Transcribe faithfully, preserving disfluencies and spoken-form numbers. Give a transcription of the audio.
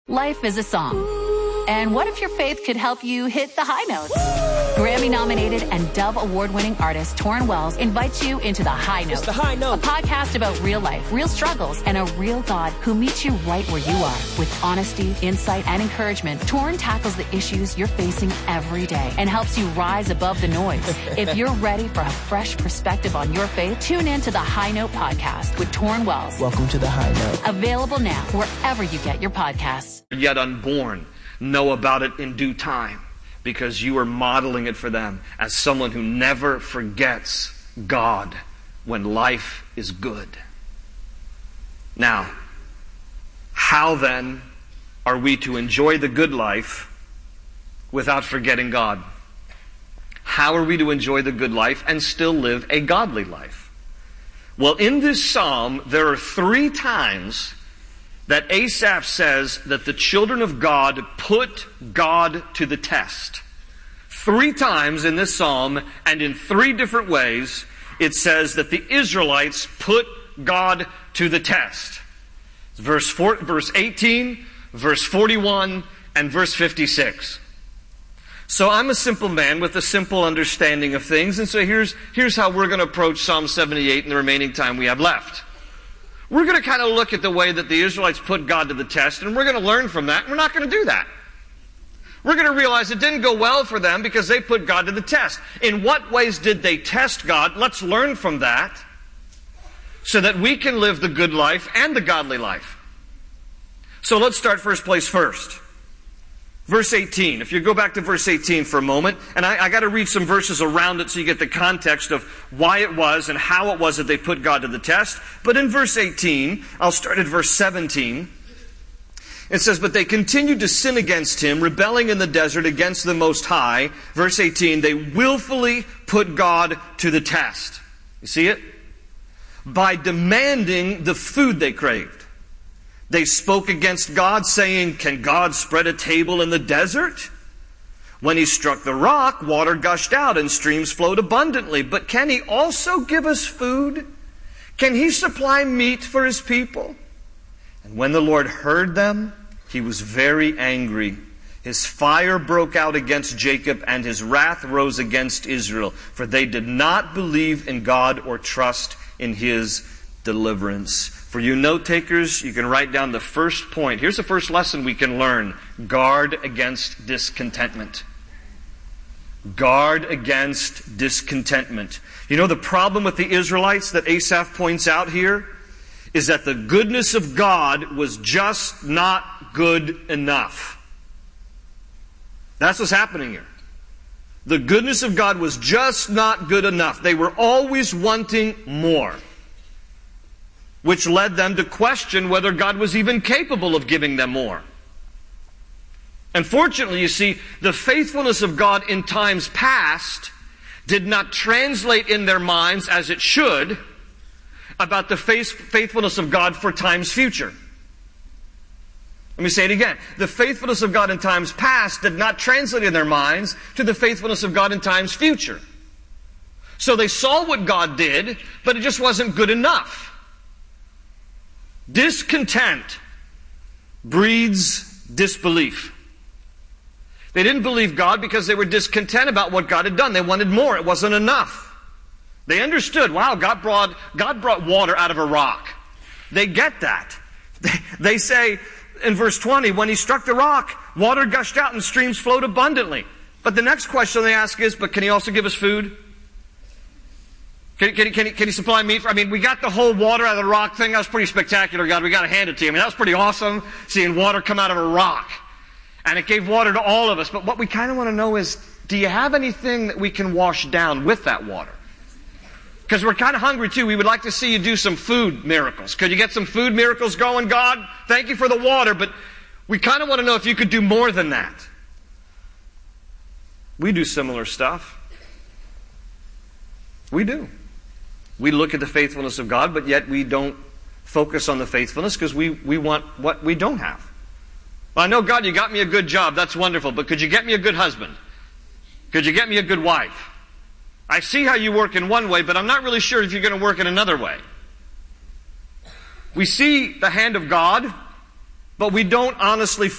Life is a song. And what if your faith could help you hit the high notes? Grammy-nominated and Dove Award-winning artist Torrin Wells invites you into The High Note. It's The High Note. A podcast about real life, real struggles, and a real God who meets you right where you are. With honesty, insight, and encouragement, Torrin tackles the issues you're facing every day and helps you rise above the noise. If you're ready for a fresh perspective on your faith, tune in to The High Note podcast with Torrin Wells. Welcome to The High Note. Available now wherever you get your podcasts. Yet unborn, know about it in due time, because you are modeling it for them as someone who never forgets God when life is good. Now, how then are we to enjoy the good life without forgetting God? How are we to enjoy the good life and still live a godly life? Well, in this psalm, there are three times that Asaph says that the children of God put God to the test. Three times in this psalm, and in three different ways, it says that the Israelites put God to the test. Verse four, verse eighteen, verse forty-one, and verse fifty-six. So I'm a simple man with a simple understanding of things, and so here's, here's how we're going to approach Psalm seventy-eight in the remaining time we have left. We're going to kind of look at the way that the Israelites put God to the test, and we're going to learn from that, and we're not going to do that. We're going to realize it didn't go well for them because they put God to the test. In what ways did they test God? Let's learn from that so that we can live the good life and the godly life. So let's start first place first. Verse eighteen. If you go back to verse eighteen for a moment, and I, I got to read some verses around it so you get the context of why it was and how it was that they put God to the test. But in verse eighteen, I'll start at verse seventeen. It says, "But they continued to sin against him, rebelling in the desert against the Most High." Verse eighteen, they willfully put God to the test. You see it? By demanding the food they craved. They spoke against God, saying, "Can God spread a table in the desert? When he struck the rock, water gushed out and streams flowed abundantly. But can he also give us food? Can he supply meat for his people?" And when the Lord heard them, he was very angry. His fire broke out against Jacob, and his wrath rose against Israel, for they did not believe in God or trust in his deliverance. For you note takers, you can write down the first point. Here's the first lesson we can learn. Guard against discontentment. Guard against discontentment. You know the problem with the Israelites that Asaph points out here is that the goodness of God was just not good enough. That's what's happening here. The goodness of God was just not good enough. They were always wanting more, which led them to question whether God was even capable of giving them more. Unfortunately, you see, the faithfulness of God in times past did not translate in their minds as it should about the faithfulness of God for times future. Let me say it again. The faithfulness of God in times past did not translate in their minds to the faithfulness of God in times future. So they saw what God did, but it just wasn't good enough. Discontent breeds disbelief. They didn't believe God because they were discontent about what God had done. They wanted more. It wasn't enough. They understood, wow, God brought, God brought water out of a rock. They get that. They, they say in verse twenty, when he struck the rock, water gushed out and streams flowed abundantly. But the next question they ask is, but can he also give us food? Can, can, can, he, can he supply meat? For, I mean, we got the whole water out of the rock thing. That was pretty spectacular, God. We got to hand it to you. I mean, that was pretty awesome, seeing water come out of a rock. And it gave water to all of us. But what we kind of want to know is, do you have anything that we can wash down with that water? Because we're kind of hungry too. We would like to see you do some food miracles. Could you get some food miracles going, God? Thank you for the water, but we kind of want to know if you could do more than that. We do similar stuff. We do. We look at the faithfulness of God, but yet we don't focus on the faithfulness because we, we want what we don't have. Well, I know, God, you got me a good job. That's wonderful. But could you get me a good husband? Could you get me a good wife? I see how you work in one way, but I'm not really sure if you're going to work in another way. We see the hand of God, but we don't honestly